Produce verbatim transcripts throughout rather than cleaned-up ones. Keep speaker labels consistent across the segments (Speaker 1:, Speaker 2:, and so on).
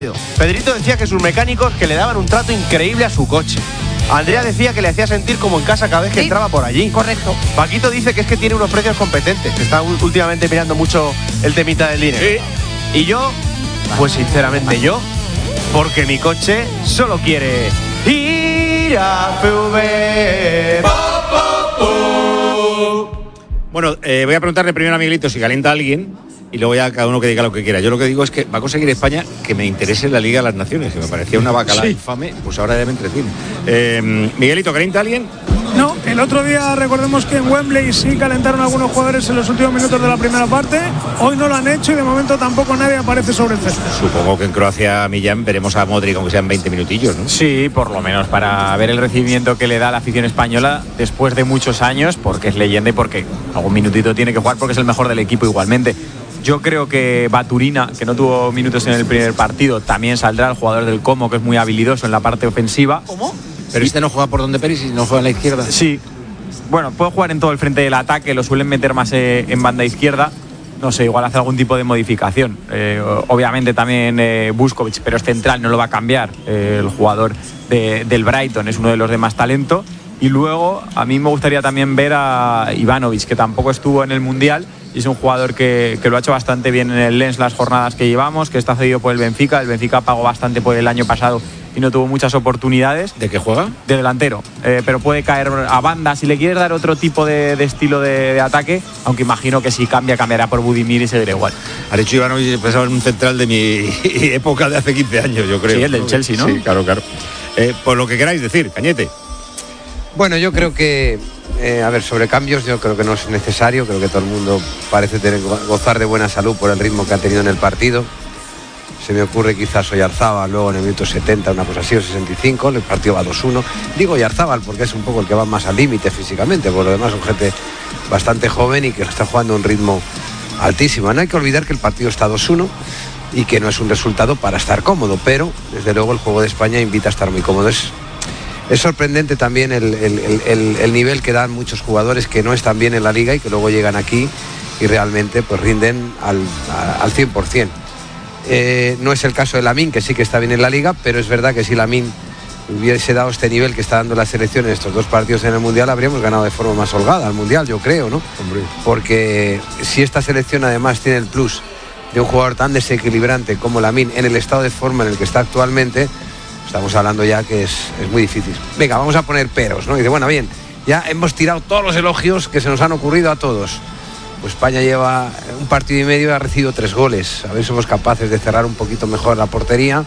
Speaker 1: Pedrito decía que sus mecánicos que le daban un trato increíble a su coche. Andrea decía que le hacía sentir como en casa cada vez que
Speaker 2: sí,
Speaker 1: entraba por allí.
Speaker 2: Correcto.
Speaker 1: Paquito dice que es que tiene unos precios competentes, que está últimamente mirando mucho el temita del dinero. Sí. Y yo, pues sinceramente yo, porque mi coche solo quiere ir a F V.
Speaker 3: Bueno, eh, voy a preguntarle primero a Miguelito si calienta a alguien y luego ya cada uno que diga lo que quiera. Yo lo que digo es que va a conseguir España que me interese la Liga de las Naciones, que me parecía una bacalá sí. infame, pues ahora ya me entretiene. Eh, Miguelito, ¿calienta a alguien?
Speaker 4: No, el otro día recordemos que en Wembley sí calentaron algunos jugadores en los últimos minutos de la primera parte. Hoy no lo han hecho y de momento tampoco nadie aparece sobre el césped.
Speaker 3: Supongo que en Croacia, Millán, veremos a Modric aunque sean veinte minutillos, ¿no?
Speaker 5: Sí, por lo menos para ver el recibimiento que le da la afición española después de muchos años, porque es leyenda y porque algún minutito tiene que jugar porque es el mejor del equipo igualmente. Yo creo que Baturina, que no tuvo minutos en el primer partido, también saldrá, el jugador del Como, que es muy habilidoso en la parte ofensiva.
Speaker 2: ¿Cómo?
Speaker 3: Pero este no juega por donde Peris y no juega en la izquierda.
Speaker 5: Sí, bueno, puede jugar en todo el frente del ataque, lo suelen meter más eh, en banda izquierda. No sé, igual hace algún tipo de modificación. Eh, obviamente también eh, Buskovich, pero es central, no lo va a cambiar. Eh, el jugador de, del Brighton es uno de los de más talento. Y luego a mí me gustaría también ver a Ivanovic, que tampoco estuvo en el Mundial y es un jugador que, que lo ha hecho bastante bien en el Lens las jornadas que llevamos, que está cedido por el Benfica. El Benfica pagó bastante por el año pasado y no tuvo muchas oportunidades.
Speaker 3: ¿De qué juega?
Speaker 5: De delantero, eh, pero puede caer a banda si le quieres dar otro tipo de, de estilo de, de ataque, aunque imagino que si cambia, cambiará por Budimir y seguirá igual.
Speaker 3: Arecho Ivanovic pensaba en un central de mi época de hace quince años, yo creo.
Speaker 5: Sí, el del Chelsea, ¿no?
Speaker 3: Sí, claro, claro. Eh, pues lo que queráis decir, Cañete.
Speaker 6: Bueno, yo creo que, eh, a ver, sobre cambios yo creo que no es necesario, creo que todo el mundo parece tener, gozar de buena salud por el ritmo que ha tenido en el partido. Se me ocurre quizás Oyarzábal luego en el minuto setenta, una cosa así, o sesenta y cinco, el partido va dos uno. Digo Oyarzábal porque es un poco el que va más al límite físicamente, por lo demás un gente bastante joven y que está jugando a un ritmo altísimo. No hay que olvidar que el partido está dos uno y que no es un resultado para estar cómodo, pero desde luego el juego de España invita a estar muy cómodo. Es, Es sorprendente también el, el, el, el nivel que dan muchos jugadores que no están bien en la liga y que luego llegan aquí y realmente pues rinden al, al cien por ciento. Eh, no es el caso de Lamine, que sí que está bien en la liga, pero es verdad que si Lamine hubiese dado este nivel que está dando la selección en estos dos partidos en el Mundial, habríamos ganado de forma más holgada al Mundial, yo creo, ¿no? Hombre. Porque si esta selección además tiene el plus de un jugador tan desequilibrante como Lamine en el estado de forma en el que está actualmente, estamos hablando ya que es, es muy difícil. Venga, vamos a poner peros, ¿no? Y dice, bueno, bien, ya hemos tirado todos los elogios que se nos han ocurrido a todos. Pues España lleva un partido y medio y ha recibido tres goles. A ver si somos capaces de cerrar un poquito mejor la portería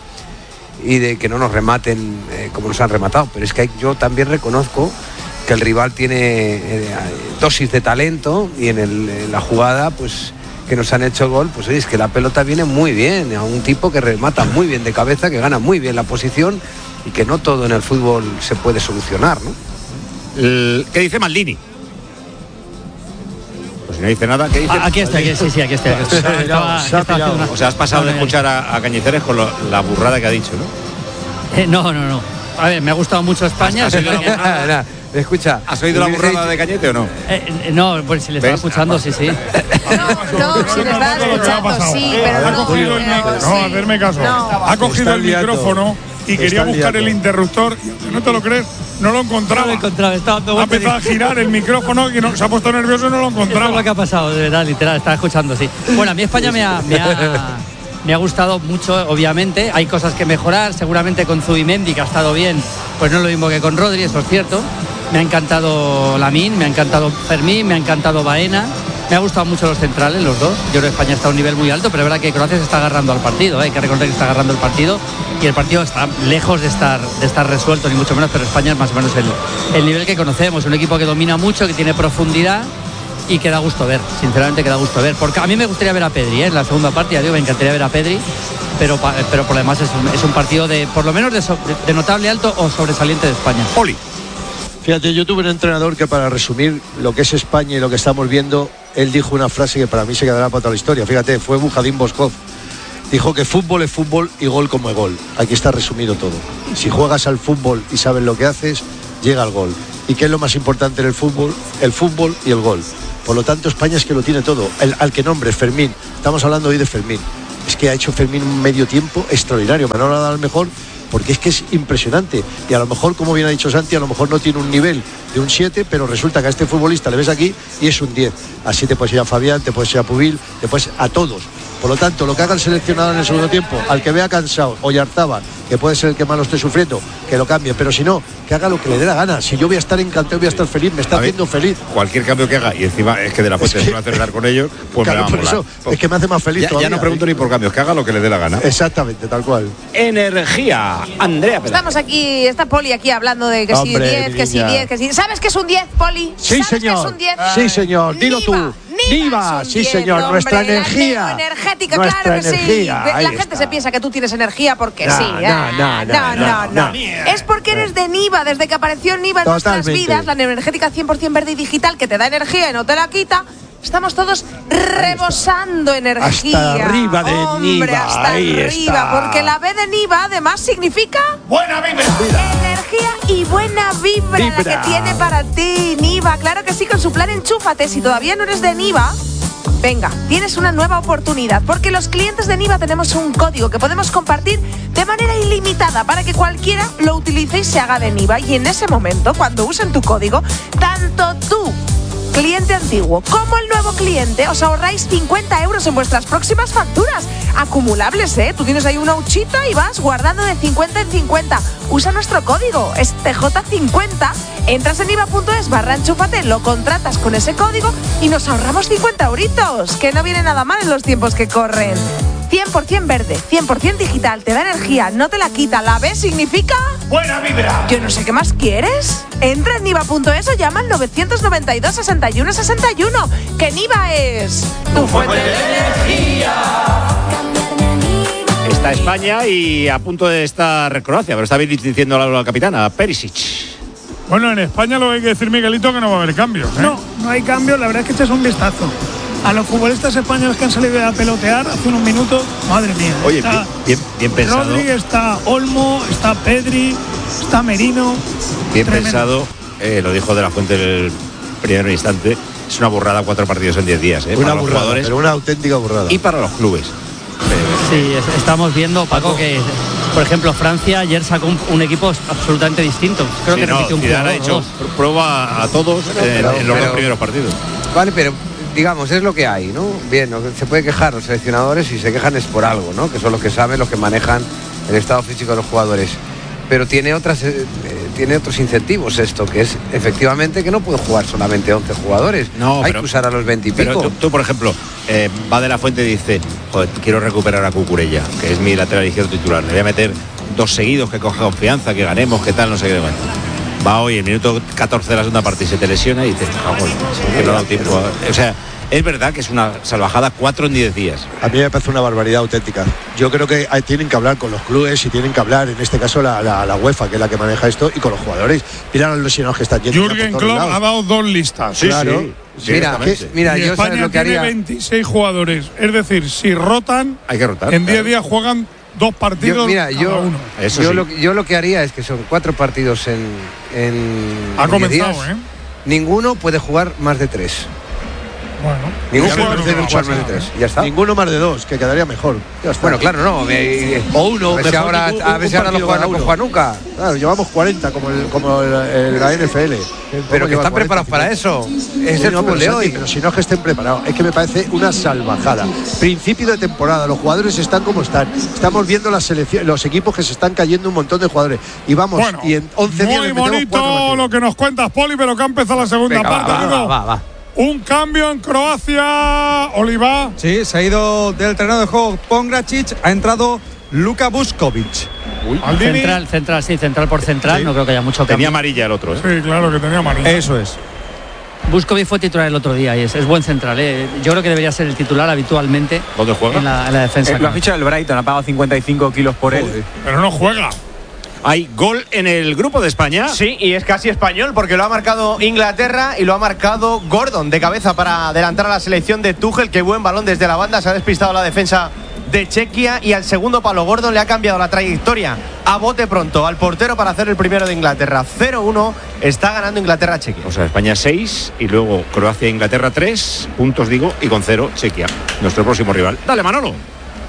Speaker 6: y de que no nos rematen eh, como nos han rematado. Pero es que hay, yo también reconozco que el rival tiene eh, dosis de talento y en, el, en la jugada, pues que nos han hecho gol, pues oye, es que la pelota viene muy bien, a un tipo que remata muy bien de cabeza, que gana muy bien la posición y que no todo en el fútbol se puede solucionar, ¿no?
Speaker 3: El, ¿Qué dice Maldini? Pues si no dice nada, ¿qué dice?
Speaker 7: Aquí está, aquí, sí, sí, aquí está. Aquí está. Estaba,
Speaker 3: se ha estaba una... O sea, has pasado de escuchar a, a Cañizares con lo, la burrada que ha dicho, ¿no?
Speaker 7: Eh, no, no, no. A ver, me ha gustado mucho España.
Speaker 3: ¿Has, has oído la burrada?
Speaker 6: Escucha,
Speaker 3: ¿has oído la burrada de Cañete o no?
Speaker 7: Eh, no, pues si le estaba escuchando, sí, sí.
Speaker 2: No, no, si le estaba escuchando, sí, pero no ha cogido el micrófono.
Speaker 4: No, hacerme caso. No. Ha cogido el micrófono y quería buscar el interruptor. No te lo crees, no lo encontraba. No
Speaker 7: lo encontraba, estaba dando
Speaker 4: vueltas. Ha empezado a girar el micrófono y no, se ha puesto nervioso y no lo encontraba.
Speaker 7: Eso es lo que ha pasado, de verdad, literal, estaba escuchando, sí. Bueno, a mí España me ha, me ha, me ha gustado mucho, obviamente. Hay cosas que mejorar, seguramente con Zubimendi, que ha estado bien, pues no es lo mismo que con Rodri, eso es cierto. Me ha encantado Lamine, me ha encantado Fermín, me ha encantado Baena. Me ha gustado mucho los centrales, los dos. Yo creo que España está a un nivel muy alto, pero es verdad que Croacia se está agarrando al partido, ¿eh? Hay que reconocer que está agarrando el partido y el partido está lejos de estar, de estar resuelto, ni mucho menos, pero España es más o menos el, el nivel que conocemos. Un equipo que domina mucho, que tiene profundidad y que da gusto ver, sinceramente que da gusto ver. Porque a mí me gustaría ver a Pedri, ¿eh? En la segunda parte, ya digo, me encantaría ver a Pedri, pero, pero por lo demás es un, es un partido de, por lo menos de, so, de notable alto o sobresaliente de España.
Speaker 3: Oli.
Speaker 8: Fíjate, yo tuve un entrenador que, para resumir lo que es España y lo que estamos viendo, él dijo una frase que para mí se quedará para toda la historia. Fíjate, fue Bujadín Boskov. Dijo que fútbol es fútbol y gol como es gol. Aquí está resumido todo. Si juegas al fútbol y sabes lo que haces, llega al gol. ¿Y qué es lo más importante en el fútbol? El fútbol y el gol. Por lo tanto, España es que lo tiene todo. El, al que nombres, Fermín. Estamos hablando hoy de Fermín. es que ha hecho Fermín un medio tiempo extraordinario. Manolo ha dado el mejor, porque es que es impresionante. Y a lo mejor, como bien ha dicho Santi, a lo mejor no tiene un nivel de un siete, pero resulta que a este futbolista le ves aquí y es un diez. Así te puedes ir a Fabián, te puedes ir a Pubil, te puedes a todos. Por lo tanto, lo que haga el seleccionador en el segundo tiempo, al que vea cansado, o Yarzábal, que puede ser el que más lo esté sufriendo, que lo cambie, pero si no, que haga lo que le dé la gana. Si yo voy a estar encantado, voy a estar feliz, me está haciendo feliz.
Speaker 3: Cualquier cambio que haga, y encima es que de la Fuente es que, se va a acercar con ellos, pues
Speaker 8: claro,
Speaker 3: me va a
Speaker 8: por
Speaker 3: molar.
Speaker 8: eso, es que me hace más feliz
Speaker 3: ya,
Speaker 8: todavía.
Speaker 3: Ya no pregunto ni por cambios, que haga lo que le dé la gana.
Speaker 8: Exactamente, tal cual.
Speaker 3: Energía, Andrea Pérez.
Speaker 2: Estamos aquí, está Poli aquí hablando de que
Speaker 8: Hombre,
Speaker 2: si diez, que si diez, que si... ¿Sabes qué es un diez, Poli?
Speaker 8: Sí,
Speaker 2: ¿Sabes
Speaker 8: señor.
Speaker 2: qué es un diez?
Speaker 8: Sí, señor. Dilo tú. Niva,
Speaker 2: es un
Speaker 8: sí,
Speaker 2: diez,
Speaker 8: señor.
Speaker 2: hombre,
Speaker 8: Nuestra
Speaker 2: la
Speaker 8: energía.
Speaker 2: energética,
Speaker 8: Nuestra
Speaker 2: claro que
Speaker 8: energía,
Speaker 2: sí.
Speaker 8: ahí
Speaker 2: La gente
Speaker 8: está.
Speaker 2: se piensa que tú tienes energía porque
Speaker 8: No,
Speaker 2: sí.
Speaker 8: no,
Speaker 2: Ah,
Speaker 8: no, no,
Speaker 2: no,
Speaker 8: no, no.
Speaker 2: Es porque eres de Niva. Desde que apareció Niva en nuestras
Speaker 8: Totalmente.
Speaker 2: vidas, la energética cien por ciento verde y digital que te da energía y no te la quita. Estamos todos rebosando energía.
Speaker 8: Hasta arriba de
Speaker 2: Hombre,
Speaker 8: Niva,
Speaker 2: hasta
Speaker 8: ahí
Speaker 2: arriba,
Speaker 8: está.
Speaker 2: porque la B de Niva además significa
Speaker 8: Buena vibra.
Speaker 2: energía y buena vibra,
Speaker 8: Vibra.
Speaker 2: la que tiene para ti Niva. Claro que sí, con su plan Enchúfate. Si todavía no eres de Niva, venga, tienes una nueva oportunidad, porque los clientes de Niva tenemos un código que podemos compartir de manera ilimitada para que cualquiera lo utilice y se haga de Niva. Y en ese momento, cuando usen tu código, tanto tú, cliente antiguo, como el nuevo cliente, os ahorráis cincuenta euros en vuestras próximas facturas. Acumulables, ¿eh? Tú tienes ahí una huchita y vas guardando de cincuenta en cincuenta. Usa nuestro código, es T J cincuenta. Entras en iva punto es barra enchúfate, lo contratas con ese código y nos ahorramos cincuenta euritos, que no viene nada mal en los tiempos que corren. cien por ciento verde, cien por ciento digital, te da energía, no te la quita. La B significa...
Speaker 8: Buena vibra.
Speaker 2: Yo no sé qué más quieres. Entra en iva punto es o llama al novecientos noventa y dos, sesenta y uno sesenta y uno, que Niva es tu fuente de energía.
Speaker 3: Está España y a punto de estar Croacia, pero está bien diciendo la, la capitana, Perisic.
Speaker 9: Bueno, en España lo que hay que decir, Miguelito, que no va a haber cambios, ¿eh?
Speaker 4: No, no hay cambios. La verdad es que este es un vistazo a los futbolistas españoles que han salido a pelotear hace unos minutos. Madre mía.
Speaker 3: Oye,
Speaker 4: está
Speaker 3: bien, bien pensado.
Speaker 4: Rodri, está Olmo, está Pedri, está Merino.
Speaker 3: Bien
Speaker 4: Tremendo.
Speaker 3: pensado, eh, lo dijo de la Fuente en el primer instante. Es una burrada cuatro partidos en diez días, ¿eh?
Speaker 8: Una
Speaker 3: para los
Speaker 8: burrada,
Speaker 3: jugadores
Speaker 8: pero una auténtica burrada.
Speaker 3: y para los clubes.
Speaker 7: Sí, es- estamos viendo, Paco, que por ejemplo Francia ayer sacó un, un equipo absolutamente distinto. Creo
Speaker 3: Sí,
Speaker 7: que
Speaker 3: no,
Speaker 7: repitió un
Speaker 3: Zidane ha
Speaker 7: jugador o
Speaker 3: hecho
Speaker 7: dos.
Speaker 3: pr- prueba a todos en,
Speaker 6: pero-
Speaker 3: en los
Speaker 6: pero-
Speaker 3: dos primeros partidos.
Speaker 6: Vale, pero digamos, es lo que hay, ¿no? Bien, ¿no? Se puede quejar los seleccionadores, y se quejan es por algo, ¿no? Que son los que saben, los que manejan el estado físico de los jugadores. Pero tiene otras eh, eh, tiene otros incentivos esto, que es efectivamente que no puede jugar solamente once jugadores.
Speaker 3: No,
Speaker 6: hay
Speaker 3: pero-
Speaker 6: que usar a los veinte y
Speaker 3: Pero
Speaker 6: pico.
Speaker 3: tú, tú, por ejemplo, eh, va de la Fuente y dice, joder, quiero recuperar a Cucurella, que es mi lateral izquierdo titular. Le voy a meter dos seguidos, que coja confianza, que ganemos, que tal, no sé qué. Bueno, va hoy el minuto catorce de la segunda parte y se te lesiona y dices, vamos, que no ha dado tiempo. a-". O sea, es verdad que es una salvajada cuatro en diez días.
Speaker 8: A mí me parece una barbaridad auténtica. Yo creo que hay- tienen que hablar con los clubes y tienen que hablar, en este caso, la, la, la UEFA, que es la que maneja esto, y con los jugadores. Mira los lesionados que están yendo.
Speaker 9: Jürgen
Speaker 8: por todos
Speaker 9: Klopp
Speaker 8: lados.
Speaker 9: ha dado dos listas.
Speaker 3: Sí,
Speaker 8: Claro.
Speaker 3: sí,
Speaker 6: Mira,
Speaker 3: directamente.
Speaker 6: que- mira,
Speaker 9: y
Speaker 6: yo sabes
Speaker 9: España
Speaker 6: lo que
Speaker 9: tiene
Speaker 6: haría.
Speaker 9: veintiséis jugadores. Es decir, si rotan,
Speaker 3: Hay que rotar.
Speaker 9: en diez
Speaker 3: claro.
Speaker 9: días juegan dos partidos
Speaker 6: Yo, mira,
Speaker 9: cada
Speaker 6: yo,
Speaker 9: uno.
Speaker 3: Eso
Speaker 6: yo,
Speaker 3: sí.
Speaker 6: lo, yo lo que haría es que son cuatro partidos en, en
Speaker 9: Ha
Speaker 6: en diez
Speaker 9: comenzado,
Speaker 6: días.
Speaker 9: ¿eh?
Speaker 6: Ninguno puede jugar más de tres.
Speaker 9: Bueno,
Speaker 6: Ningún
Speaker 9: ya
Speaker 6: jugador
Speaker 9: veremos
Speaker 6: debe
Speaker 9: lo que
Speaker 6: jugar
Speaker 9: va
Speaker 6: más de
Speaker 9: pasando,
Speaker 6: tres. Ya está.
Speaker 8: Ninguno más de dos, que quedaría mejor. Ya está.
Speaker 6: Bueno, claro, no. me-
Speaker 8: O uno,
Speaker 6: a ver si
Speaker 8: mejor
Speaker 6: ahora,
Speaker 8: que un-
Speaker 6: a ver si
Speaker 8: un
Speaker 6: ahora no
Speaker 8: partido
Speaker 6: juegan,
Speaker 8: cada
Speaker 6: no
Speaker 8: uno.
Speaker 6: juegan nunca.
Speaker 8: Claro, llevamos cuarenta como, el, como el, el- la N F L.
Speaker 6: Pero que
Speaker 8: Lleva
Speaker 6: están
Speaker 8: cuarenta,
Speaker 6: preparados para eso. Es
Speaker 8: Sí,
Speaker 6: el
Speaker 8: no,
Speaker 6: fútbol
Speaker 8: pero,
Speaker 6: de
Speaker 8: Santi,
Speaker 6: hoy.
Speaker 8: pero si no es que estén preparados, es que me parece una salvajada. Principio de temporada, los jugadores están como están. Estamos viendo las selecciones, los equipos que se están cayendo un montón de jugadores. Y vamos,
Speaker 9: Bueno,
Speaker 8: y en once días
Speaker 9: muy
Speaker 8: le metemos cuatro
Speaker 9: bonito
Speaker 8: partidos.
Speaker 9: lo que nos cuentas, Poli, pero que ha empezado la segunda
Speaker 6: Venga, va,
Speaker 9: parte.
Speaker 6: va,
Speaker 9: digo.
Speaker 6: va, va, va.
Speaker 9: Un cambio en Croacia, Oliva.
Speaker 10: Sí, se ha ido del terreno de juego Pongracic, ha entrado Luka Vuskovic.
Speaker 9: Maldini.
Speaker 7: Central, central, sí, central por central,
Speaker 3: Sí.
Speaker 7: no creo que haya mucho
Speaker 3: Tenía
Speaker 7: cambio.
Speaker 3: amarilla el otro, ¿eh?
Speaker 9: Sí, claro que tenía amarilla.
Speaker 10: Eso es.
Speaker 7: Buscovic fue titular el otro día y es, es buen central, ¿eh? Yo creo que debería ser el titular habitualmente
Speaker 3: ¿Dónde juega?
Speaker 7: en la, en la defensa.
Speaker 5: Eh, lo has dicho del Brighton, ha pagado cincuenta y cinco kilos por él.
Speaker 9: Pero no juega.
Speaker 3: Hay gol en el grupo de España.
Speaker 1: Sí, y es casi español porque lo ha marcado Inglaterra y lo ha marcado Gordon de cabeza para adelantar a la selección de Tuchel. Qué buen balón desde la banda, se ha despistado la defensa de Chequia y al segundo palo Gordon le ha cambiado la trayectoria a bote pronto al portero para hacer el primero de Inglaterra. cero uno, está ganando Inglaterra a Chequia.
Speaker 3: O sea, España seis y luego Croacia e Inglaterra tres puntos, digo, y con cero Chequia, nuestro próximo rival. Dale, Manolo.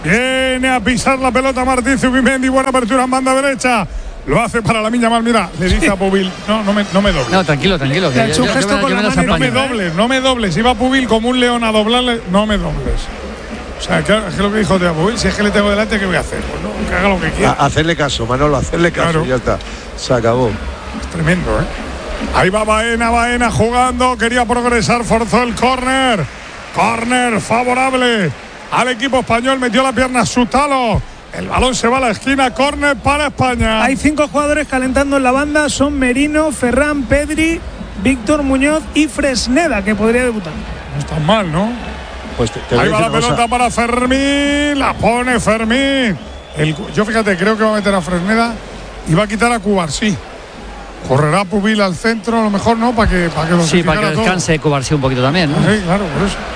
Speaker 9: Viene a pisar la pelota Martín Zubimendi. Buena apertura en banda derecha. Lo hace para la Miña Mal. Mira, le dice a Pubil: No, no me, no me dobles.
Speaker 7: No, tranquilo, tranquilo. Que
Speaker 9: yo, yo, yo, yo me no, no me dobles, no me dobles. Iba Pubil como un león a doblarle. No me dobles. O sea, ¿qué es lo que dijo Teo Pubil? Si es que le tengo delante, ¿qué voy a hacer? Pues no, que haga lo que quiera.
Speaker 8: A hacerle caso, Manolo, hacerle caso. Claro. Y ya está. Se acabó.
Speaker 9: Es tremendo, ¿eh? Ahí va Baena, Baena jugando. Quería progresar, forzó el córner. Córner favorable al equipo español. Metió la pierna Sutalo. El balón se va a la esquina. Córner para España.
Speaker 4: Hay cinco jugadores calentando en la banda. Son Merino, Ferran, Pedri, Víctor Muñoz y Fresneda, que podría debutar.
Speaker 9: No está mal, ¿no?
Speaker 8: Pues te, te
Speaker 9: Ahí va la pelota cosa. Para Fermín. La pone Fermín. El, yo fíjate, creo que va a meter a Fresneda y va a quitar a Cubarsí. Correrá Pubil al centro, a lo mejor no, para que para que lo
Speaker 7: Sí, para que descanse Cubarsí un poquito también, ¿no?
Speaker 9: Sí, claro, por eso.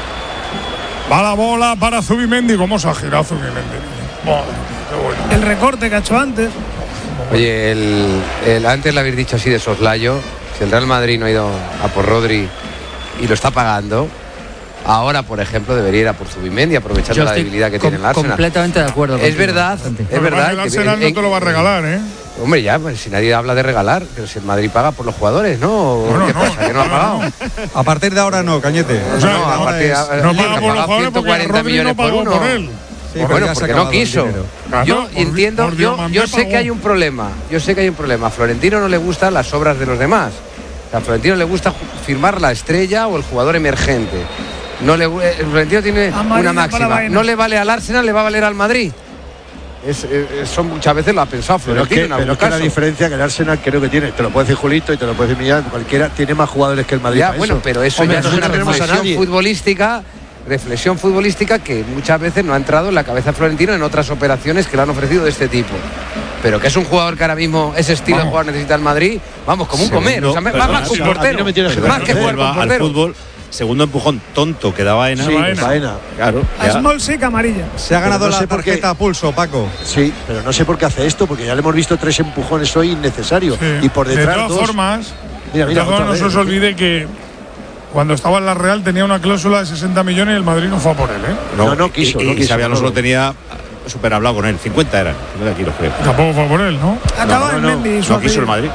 Speaker 9: Va la bola para Zubimendi. ¿Cómo se ha girado Zubimendi? Madre, qué bueno.
Speaker 4: El recorte que ha hecho antes.
Speaker 6: Oye, el, el, antes le habéis dicho así de soslayo. Si el Real Madrid no ha ido a por Rodri y lo está pagando, ahora, por ejemplo, debería ir a por Zubimendi, aprovechando la debilidad que tiene el Arsenal.
Speaker 7: Completamente de acuerdo.
Speaker 6: Es verdad, es
Speaker 9: pero
Speaker 6: verdad.
Speaker 9: El Arsenal
Speaker 6: que,
Speaker 9: no te lo va a regalar, ¿eh?
Speaker 6: Hombre, ya, pues, si nadie habla de regalar, pero si el Madrid paga por los jugadores, ¿no?
Speaker 9: No, no,
Speaker 6: ¿Qué
Speaker 9: no,
Speaker 6: pasa? ¿Que no ha pagado?
Speaker 10: A partir de ahora no, Cañete.
Speaker 9: O sea,
Speaker 6: no,
Speaker 9: no,
Speaker 6: a partir,
Speaker 9: es, no paga por los jugadores porque Rodri
Speaker 6: millones
Speaker 9: no pagó
Speaker 6: por uno.
Speaker 9: por él.
Speaker 10: Sí,
Speaker 6: bueno, porque no quiso.
Speaker 9: Claro,
Speaker 6: Yo
Speaker 9: por,
Speaker 6: entiendo,
Speaker 9: por
Speaker 6: yo, yo sé
Speaker 9: pagó.
Speaker 6: que hay un problema. Yo sé que hay un problema. A Florentino no le gustan las obras de los demás. A Florentino le gusta firmar la estrella o el jugador emergente. No le, el Florentino tiene
Speaker 4: Amarilla
Speaker 6: una máxima. No le vale al Arsenal, le va a valer al Madrid. Es, es, son muchas veces lo ha pensado Florentino.
Speaker 8: Pero es que,
Speaker 6: en algún
Speaker 8: pero es que
Speaker 6: caso.
Speaker 8: la diferencia que el Arsenal creo que tiene, te lo puede decir Julito y te lo puede decir Millán, cualquiera tiene más jugadores que el Madrid.
Speaker 6: Ya, bueno,
Speaker 8: eso.
Speaker 6: pero eso
Speaker 8: Hombre,
Speaker 6: ya es una reflexión
Speaker 8: nadie.
Speaker 6: futbolística, reflexión futbolística que muchas veces no ha entrado en la cabeza de Florentino en otras operaciones que le han ofrecido de este tipo. Pero que es un jugador que ahora mismo ese estilo vamos. de jugador necesita el Madrid, vamos, como un
Speaker 3: Segundo,
Speaker 6: comer, o sea,
Speaker 3: perdona,
Speaker 6: más que un
Speaker 3: no,
Speaker 6: portero,
Speaker 8: no me tienes que
Speaker 6: más que jugar con
Speaker 3: al
Speaker 6: portero.
Speaker 3: fútbol. Segundo empujón tonto que da Baena.
Speaker 8: Sí,
Speaker 9: Baena.
Speaker 8: Baena.
Speaker 3: Claro.
Speaker 4: A Smolsik amarilla.
Speaker 10: Se ha ganado
Speaker 8: no sé
Speaker 10: la
Speaker 8: por qué.
Speaker 10: tarjeta a pulso, Paco.
Speaker 8: Sí, pero no sé por qué hace esto, porque ya le hemos visto tres empujones hoy innecesarios.
Speaker 9: Sí.
Speaker 8: Y por detrás
Speaker 9: de todas
Speaker 8: dos.
Speaker 9: formas,
Speaker 8: Mira, mira,
Speaker 9: de todas
Speaker 8: otra
Speaker 9: no
Speaker 8: vez.
Speaker 9: se os olvide que cuando estaba en la Real tenía una cláusula de sesenta millones y el Madrid no fue a por él, ¿eh?
Speaker 8: No, no quiso,
Speaker 3: Y,
Speaker 8: no
Speaker 3: y
Speaker 8: quiso,
Speaker 3: Xavi Alonso
Speaker 8: no.
Speaker 3: lo tenía súper hablado con él. cincuenta eran. cincuenta kilos, creo.
Speaker 9: Tampoco fue a por él, ¿no?
Speaker 4: Acaba
Speaker 8: no,
Speaker 4: en
Speaker 8: no,
Speaker 4: Mendy. y su
Speaker 3: No quiso el
Speaker 4: apellido.
Speaker 3: Madrid.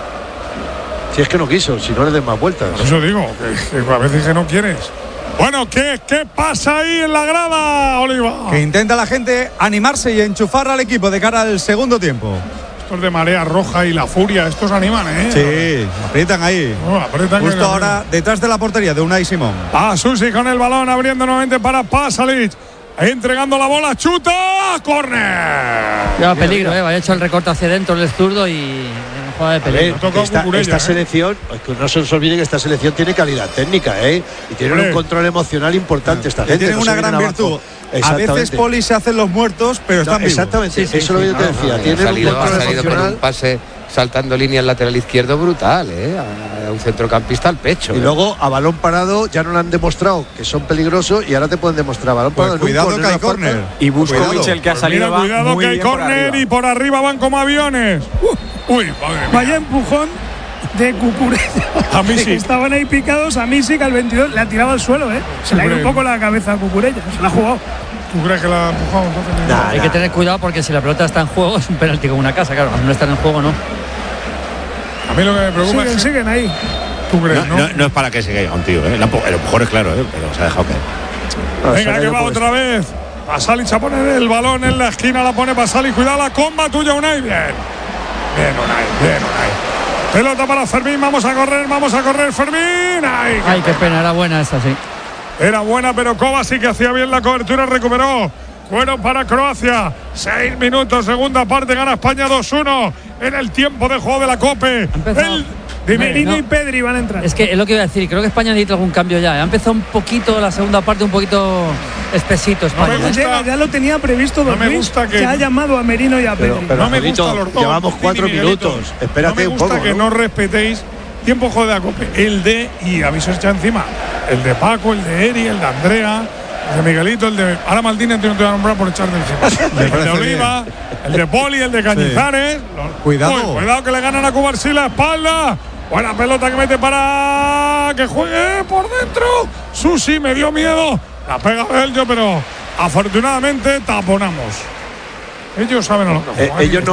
Speaker 8: Si es que no quiso, si no le den más vueltas.
Speaker 9: Por eso digo, que, que a veces que no quieres. Bueno, ¿qué, ¿qué pasa ahí en la grada, Oliva?
Speaker 10: Que intenta la gente animarse y enchufar al equipo de cara al segundo tiempo.
Speaker 9: Estos de Marea Roja y la Furia, estos animan, ¿eh?
Speaker 10: Sí, aprietan ahí.
Speaker 9: Oh, aprietan
Speaker 10: Justo
Speaker 9: que-
Speaker 10: ahora detrás de la portería de Unai Simón.
Speaker 9: Ah, Susi con el balón, abriendo nuevamente para Pasalic. Entregando la bola, chuta, córner.
Speaker 7: Lleva peligro, eh. Vaya hecho el recorte hacia dentro el zurdo y jugada de
Speaker 8: A ver,
Speaker 7: peligro.
Speaker 9: tocó
Speaker 8: esta,
Speaker 9: Cucurella,
Speaker 8: esta
Speaker 9: ¿eh?
Speaker 8: selección, que no se os olvide que esta selección tiene calidad técnica, ¿eh? Y tiene
Speaker 9: Hombre.
Speaker 8: un control emocional importante esta
Speaker 10: Que
Speaker 8: gente.
Speaker 10: tienen
Speaker 8: no se
Speaker 10: una
Speaker 8: vienen
Speaker 10: gran
Speaker 8: abajo.
Speaker 10: virtud. A veces
Speaker 8: Exactamente.
Speaker 10: Poli se hacen los muertos, pero
Speaker 8: No,
Speaker 10: están vivos.
Speaker 8: exactamente,
Speaker 7: Sí, sí,
Speaker 8: eso es lo que
Speaker 7: sí,
Speaker 8: yo te
Speaker 7: no,
Speaker 8: decía.
Speaker 6: No, y ha
Speaker 8: tienen
Speaker 6: salido,
Speaker 8: un
Speaker 6: ha
Speaker 8: control
Speaker 6: salido con
Speaker 8: emocional.
Speaker 6: un pase saltando línea al lateral izquierdo brutal, ¿eh? A, a un centrocampista al pecho.
Speaker 8: Y
Speaker 6: ¿eh?
Speaker 8: luego a balón parado ya no le han demostrado que son peligrosos y ahora te pueden demostrar balón
Speaker 10: Pues
Speaker 8: parado. en un
Speaker 10: cuidado
Speaker 8: córner,
Speaker 10: que hay
Speaker 8: una falta.
Speaker 10: córner.
Speaker 5: Y Buscovic,
Speaker 10: Cuidado.
Speaker 5: el que ha
Speaker 9: Pues
Speaker 5: salido,
Speaker 9: mira,
Speaker 5: va
Speaker 9: cuidado
Speaker 5: muy
Speaker 9: que hay
Speaker 5: bien por
Speaker 9: córner
Speaker 5: arriba.
Speaker 9: y por arriba van como aviones. Uh, uy, madre mía.
Speaker 4: Vaya empujón de Cucurella.
Speaker 9: A mí sí.
Speaker 4: Estaban ahí picados. A Misic al veintidós le ha tirado al suelo, ¿eh? Se le ha ido un
Speaker 9: Hombre.
Speaker 4: poco la cabeza a Cucurella. Se la ha jugado.
Speaker 9: ¿Tú crees que la ha empujado entonces?
Speaker 8: Nah,
Speaker 7: Hay que tener cuidado porque si la pelota está en juego es un penalti como una casa, claro. No está en juego, no.
Speaker 9: A mí lo que me preocupa
Speaker 4: Siguen,
Speaker 9: es que
Speaker 4: siguen ahí.
Speaker 9: tú crees,
Speaker 3: No,
Speaker 9: ¿no?
Speaker 3: no, no es para que se caiga un tío, ¿eh? El empu- el empujón es claro, ¿eh? Pero se ha dejado caer.
Speaker 8: No, se
Speaker 9: Venga,
Speaker 8: ha
Speaker 9: que
Speaker 8: caído
Speaker 9: va
Speaker 8: por
Speaker 9: otra vez. Pasalic a poner el balón en la esquina, la pone Pasalic. Cuidado la comba tuya, Unai. Bien. Bien, Unai, bien, Unai. Pelota para Fermín, vamos a correr, vamos a correr, Fermín. Ay,
Speaker 7: Ay, qué pena, era buena esa, sí.
Speaker 9: era buena, pero Kovacic que hacía bien la cobertura, recuperó. Cuero para Croacia. Seis minutos, segunda parte, gana España dos uno en el tiempo de juego de la COPE.
Speaker 7: empezado.
Speaker 9: El, dime,
Speaker 4: Merino
Speaker 7: no.
Speaker 4: y Pedri van a entrar.
Speaker 7: Es que es lo que iba a decir, creo que España necesita algún cambio ya. Ha empezado un poquito la segunda parte, un poquito espesito España.
Speaker 9: me
Speaker 7: ¿eh?
Speaker 9: gusta.
Speaker 4: Llega, ya lo tenía previsto
Speaker 9: No
Speaker 4: Don
Speaker 9: me
Speaker 4: Luis,
Speaker 9: gusta que-
Speaker 4: que ha llamado a Merino y a
Speaker 8: Pero,
Speaker 4: Pedri.
Speaker 8: pero
Speaker 9: No me
Speaker 8: Julito,
Speaker 9: gustan los dos.
Speaker 8: llevamos
Speaker 9: Martín y
Speaker 8: cuatro
Speaker 9: Miguelito.
Speaker 8: minutos. Espérate
Speaker 9: no me
Speaker 8: un
Speaker 9: gusta
Speaker 8: poco.
Speaker 9: que
Speaker 8: ¿no?
Speaker 9: no respetéis tiempo juego de la COPE. El de, y aviso echa encima, el de Paco, el de Eri, el de Andrea, el de Miguelito, el de. Ahora Maldini te no te voy a nombrar por echar de encima.
Speaker 10: Me
Speaker 9: el de
Speaker 10: parece
Speaker 9: Oliva, el de Poli, el de Cañizares. Los-
Speaker 10: Cuidado.
Speaker 9: Uy, cuidado que le ganan a Cubarsí la espalda. Buena pelota que mete para que juegue por dentro. Susi me dio miedo. La pega Bello, pero afortunadamente taponamos. Ellos saben a lo que
Speaker 8: eh, ellos no